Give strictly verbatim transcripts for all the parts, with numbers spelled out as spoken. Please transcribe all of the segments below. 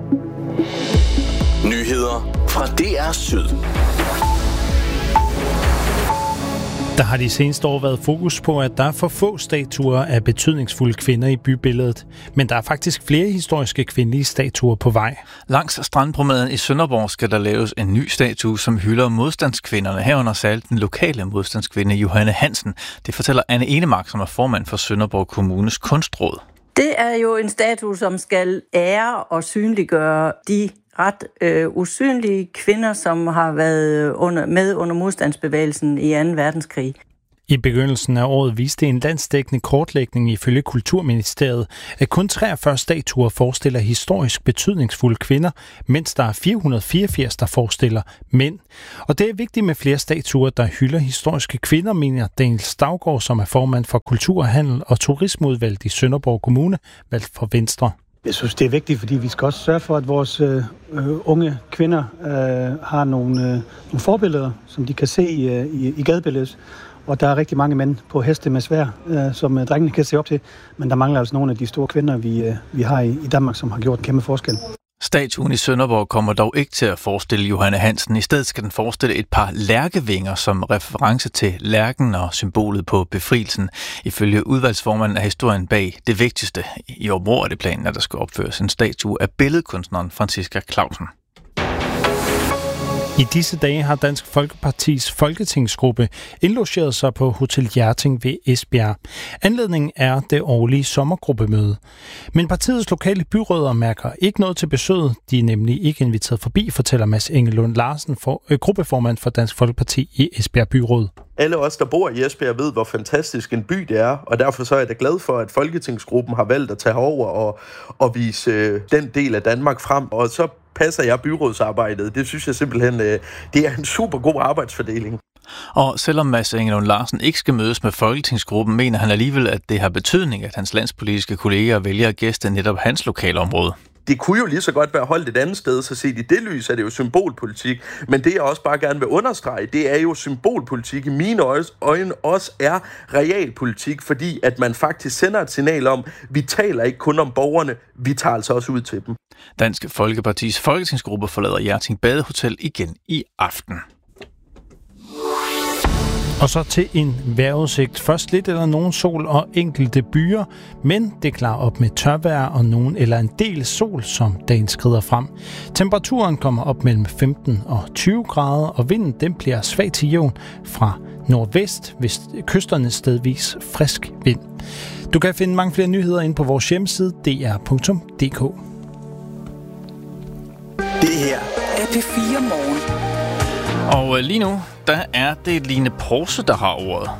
Nyheder fra D R Syd. Der har de seneste år været fokus på, at der er for få statuer af betydningsfulde kvinder i bybilledet. Men der er faktisk flere historiske kvindelige statuer på vej. Langs strandpromenaden i Sønderborg skal der laves en ny statue, som hylder modstandskvinderne, herunder særligt den lokale modstandskvinde Johanne Hansen. Det fortæller Anne Enemark, som er formand for Sønderborg Kommunes kunstråd. Det er jo en statue, som skal ære og synliggøre de ret øh, usynlige kvinder, som har været under, med under modstandsbevægelsen i anden verdenskrig. I begyndelsen af året viste en landsdækkende kortlægning ifølge Kulturministeriet, at kun treogfyrre statuer forestiller historisk betydningsfulde kvinder, mens der er fire hundrede fireogfirs, der forestiller mænd. Og det er vigtigt med flere statuer, der hylder historiske kvinder, mener Daniel Stavgaard, som er formand for Kultur, Handel og Turismeudvalget i Sønderborg Kommune, valgt for Venstre. Jeg synes, det er vigtigt, fordi vi skal også sørge for, at vores øh, unge kvinder øh, har nogle, øh, nogle forbilleder, som de kan se i, i, i gadebilledet. Og der er rigtig mange mænd på heste med sværd, øh, som øh, drengene kan se op til. Men der mangler altså nogle af de store kvinder, vi, øh, vi har i, i Danmark, som har gjort en kæmpe forskel. Statuen i Sønderborg kommer dog ikke til at forestille Johanne Hansen. I stedet skal den forestille et par lærkevinger som reference til lærken og symbolet på befrielsen. Ifølge udvalgsformanden er historien bag det vigtigste. I år er det planen, at der skal opføres en statue af billedkunstneren Franciska Clausen. I disse dage har Dansk Folkepartis folketingsgruppe indlogeret sig på Hotel Hjerting ved Esbjerg. Anledningen er det årlige sommergruppemøde. Men partiets lokale byrødder mærker ikke noget til besøget. De er nemlig ikke inviteret forbi, fortæller Mads Engelund Larsen, for, øh, gruppeformand for Dansk Folkeparti i Esbjerg Byråd. Alle os, der bor i Esbjerg, ved, hvor fantastisk en by det er, og derfor så er jeg da glad for, at Folketingsgruppen har valgt at tage over og, og vise øh, den del af Danmark frem, og så passer jeg byrådsarbejdet. Det synes jeg simpelthen, øh, det er en super god arbejdsfordeling. Og selvom Mads Engelund Larsen ikke skal mødes med Folketingsgruppen, mener han alligevel, at det har betydning, at hans landspolitiske kolleger vælger at gæste netop hans lokalområde. Det kunne jo lige så godt være holdt et andet sted, så set i det lys er det jo symbolpolitik. Men det jeg også bare gerne vil understrege, det er jo symbolpolitik i mine øjne også er realpolitik, fordi at man faktisk sender et signal om, vi taler ikke kun om borgerne, vi tager altså også ud til dem. Dansk Folkepartis folketingsgruppe forlader Hjerting Badehotel igen i aften. Og så til en vejrudsigt. Først lidt eller nogen sol og enkelte byer, men det klarer op med tørvejr og nogen eller en del sol, som dagen skrider frem. Temperaturen kommer op mellem femten og tyve grader, og vinden den bliver svag til jævn fra nordvest, hvis kysterne stedvis frisk vind. Du kan finde mange flere nyheder inde på vores hjemmeside d r punktum d k. Det her er P fire Morgen. Og lige nu, der er det Line Porse, der har ordet.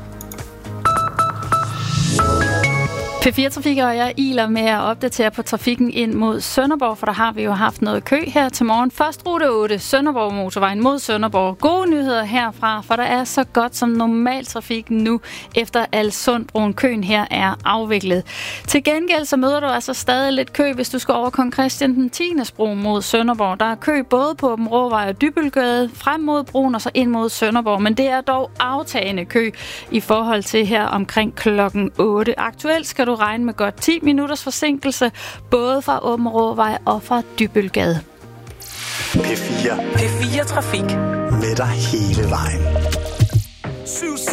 P fire Trafik og jeg iler med at opdatere på trafikken ind mod Sønderborg, for der har vi jo haft noget kø her til morgen. Først rute otte, Sønderborg motorvejen mod Sønderborg. Gode nyheder herfra, for der er så godt som normal trafik nu, efter Alsundbroen. Køen her er afviklet. Til gengæld så møder du altså stadig lidt kø, hvis du skal over Kong Christian den tiende bro mod Sønderborg. Der er kø både på Åbenråvej og Dybølgade, frem mod broen og så ind mod Sønderborg. Men det er dog aftagende kø i forhold til her omkring klokken otte. Aktuelt skal du regne med godt ti minutters forsinkelse, både fra Åbenråvej og fra Dybølgade. P fire. P fire Trafik. Med dig hele vejen.